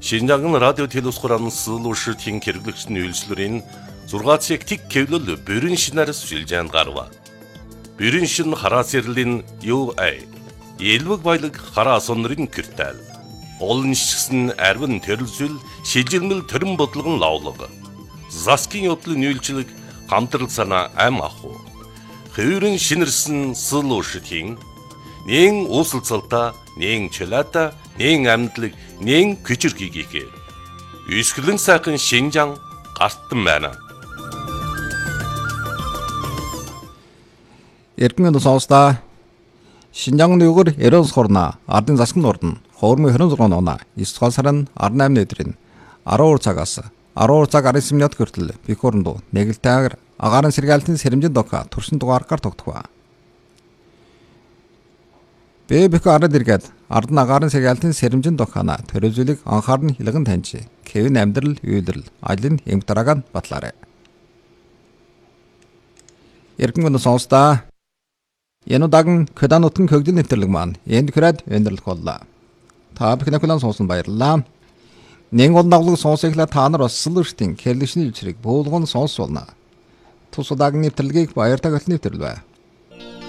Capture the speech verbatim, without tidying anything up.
Шинжаан радио телевиз хурааны суулуушртын хэрэглэгчдийн үйлчлэрийн зургаан цаг тэг кевлэл бүрэн шинээр шилжээнд гарва. Бүрэн шин хараас ярлийн ю эй элвэг баялаг хараа сонрын киртэл. Олон шигсэн арвин төрөлзөл шилжилмэл төрөн бодлогон лавлаг. Заскин явдлын үйлчлэг хамтрал санаа ам аху. Хөрөн шинэрсэн суулуушртын нэн уусалцалта нэн чөлөөта нэн амьдлаг нэн күчирхийгээ. Үсгэлэн сайхан Шинжаан гартан байна. Эргэн сонсдоо Шинжаан нүгэр эрос хорна ардын засгийн ордон хоормын хорин зургаан оноо эс дугаар сарын арван наймны өдрийн арван цагаас арван цаг араас минут хүртэл бихорндоо нэгэлтэйгээр агаарын сэргаалтын сэрэмжийн дока төрсөн дугаар гар тогтгоо. Бэбэх арад иргэд ардын агаарын сэргаалтын сэрэмжийн докана төрөлжүүлэг анхаарн хилгэн таньж Кевин амьдрал үйлдэл ажлын эмх дараагаан батлаарай. Эргэн сонсдоо энэ удаагийн көданутын хөгжил нэвтрэлэг маань энд хүрээд өндөрлөх боллоо. Та бүхэн хүлээн сонсон баярлалаа. Нэг гол дагуулыг сонсохлаа та нар бас сүүлчтийн хэллэгчний үчирийг буулгон сонсуулна. Тус удаагийн нэвтрэлгийг баяртай гол нэвтрэл бай.